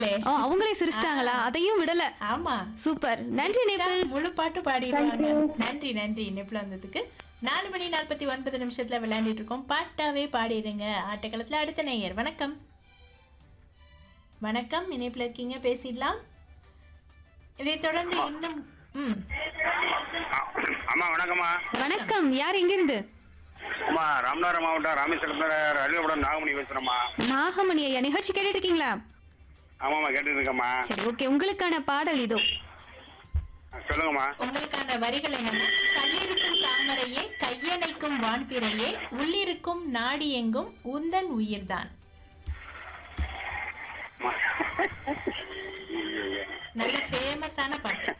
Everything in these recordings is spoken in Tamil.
ஓ அவங்களே சிரிச்சிட்டாங்களா? அதையும் விடல. ஆமா, சூப்பர். நன்றி நேபிள். முழு பாட்டு பாடிடுவாங்க. நன்றி நன்றி இணைப்புல வந்ததுக்கு. 4:49 விளையாண்டுட்டு இருக்கோம். பாட்டாவே பாடிடுங்க ஆட்டக்களத்துல. அடுத்த நேயர் வணக்கம். வணக்கம், இணைப்புல இருக்கீங்க, பேசிடலாம். இதை தொடர்ந்து இன்னும் அம்மா வணக்கம்மா. வணக்கம். யார் எங்க இருந்து? அம்மா ராமநாதபுரம் மாவட்டம் ராமேஸ்வரத்துல ரயில்வேபுரம் நாகமணி பேசுறேம்மா. நாகமணி ஐயா, நிகழ்ச்சி கேட்டுட்டு இருக்கீங்களா? ஆமாம்மா கேட்டுட்டு இருக்கேம்மா. சரி, ஓகே. உங்களுக்கான பாடல் இதோ. சொல்லுங்கம்மா. உங்களுக்கான வரிகள் என்னன்னா, கல்லிருக்கும் தாமரையே, கையணைக்கும் வான்பிறையே, உள்ளிருக்கும் நாடி எங்கும் உந்தன் உயிர்தான். நல்ல ஃபேமஸான பாட்டு.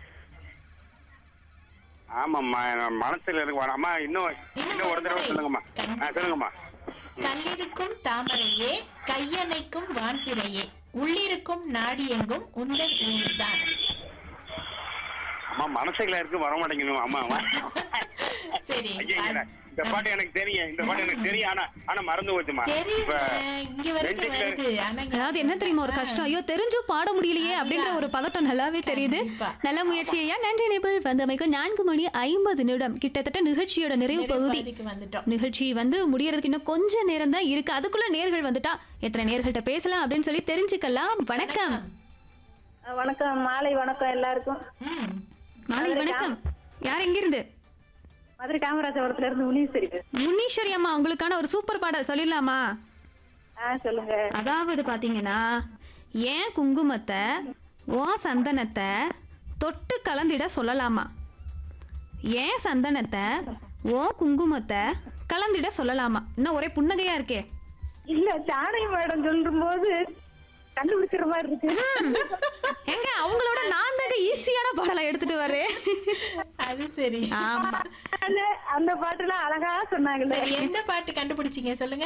ஆமாம்மா மனசுல இருக்கு. அம்மா இன்னும் ஒரு தடவை சொல்லுங்கம்மா. சொல்லுங்கம்மா. கல்லிருக்கும் தாமரையே, கையணைக்கும் வான்பிறையே, உள்ளிருக்கும் நாடி எங்கும் உந்தன் உயிர்தான். அம்மா மனசுல இருக்கு, வர மாட்டேங்குது. அம்மா சரி, இந்த பாட்டு எனக்கு தெரியும். ஆனா மறந்து போச்சுமா. இங்க வரைக்கும் வருது. அதாவது என்ன தெரியுமா ஒரு கஷ்டம், ஐயோ தெரிஞ்சும் பாட முடியலையே அப்படின்ற ஒரு பதட்டம் நல்லாவே தெரியுது. நல்ல முயற்சி ஐயா. நன்றி நேபிள். வந்தமைக்கு 4:50 கிட்டத்தட்ட நிகழ்ச்சியோட நிறைவு பகுதி வந்துட்டோம். நிகழ்ச்சி முடியறதுக்கு இன்னும் கொஞ்சம் நேரம் தான் இருக்கு. அதுக்குள்ள நேர்கள் வந்துட்டா எத்தனை நேர்கள்ட்ட பேசலாம் அப்படின்னு சொல்லி தெரிஞ்சுக்கலாம். வணக்கம். வணக்கம், மாலை வணக்கம் எல்லாருக்கும். மாலை வணக்கம். யார் எங்க இருந்து? மதுரை காமராஜபுரத்துல இருந்து முனீஸ்வரி. முனீஸ்வரி அம்மா, உங்களுக்கான ஒரு சூப்பர் பாடல் சொல்லிடலாமா? சொல்லுங்க. அதாவது பாத்தீங்கன்னா, ஏன் குங்குமத்தை ஓ சந்தனத்தை தொட்டு கலந்திட சொல்லலாமா? ஏன் சந்தனத்தை ஓ குங்குமத்தை கலந்திட சொல்லலாமா? இன்னும் ஒரே புன்னகையா இருக்கே. இல்ல, ஜானகி மேடம் சொல்லும் போது கண்டுபிடிக்கிற மாதிரி இருக்கு. எங்க அவங்களோட நான் தாங்க ஈஸியான பாடலை எடுத்துட்டு வரேன். அது சரி. ஆமா, அந்த பாட்டுலாம் அழகா சொன்னாங்கல்ல. எந்த பாட்டு கண்டுபிடிச்சீங்க சொல்லுங்க.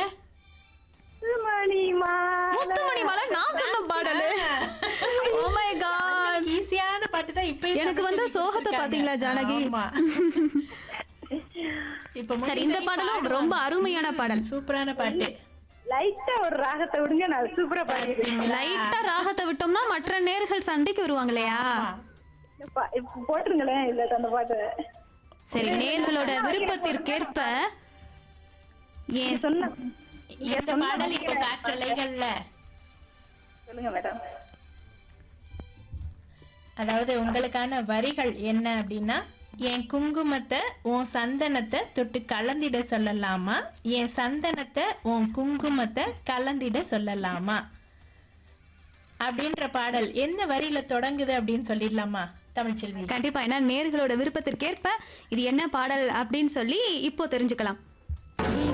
முத்துமணி மாலை நான் சொன்ன பாடல். ஓ மை காட், ஈஸியான பாட்டு தான். இப்ப எனக்கு வந்த சோகத்தை பாத்தீங்களா ஜானகி? இப்ப சரி, இந்த பாடலும் ரொம்ப அருமையான பாடல், சூப்பரான பாட்டு. லைட்டா ஒரு ராகத்தை விடுங்க, நான் சூப்பரா பாடிடுறேன். லைட்டா ராகத்தை விட்டோம்னா மற்ற நேர்கள் சண்டைக்கு வருவாங்க இல்லையா? போட்டுருங்களேன். இல்ல அந்த பாட்டு. சரி, நேர்களோட விருப்பத்திற்கேற்ப ஏன் சொன்ன இந்த பாடல் இப்ப காற்றலைகள்ல. சொல்லுங்க மேடம். அதாவது உங்களுக்கான வரிகள் என்ன அப்படின்னா, என் குங்குமத்தை உன் சந்தனத்தை தொட்டு கலந்திட சொல்லலாமா, என் சந்தனத்தை உன் குங்குமத்தை கலந்திட சொல்லலாமா அப்படின்ற பாடல் எந்த வரியில தொடங்குது அப்படின்னு சொல்லிடலாமா தமிழ்ச்செல்வி? கண்டிப்பா. ஏன்னா நேர்களோட விருப்பத்திற்கேற்ப இது என்ன பாடல் அப்படின்னு சொல்லி இப்போ தெரிஞ்சுக்கலாம்.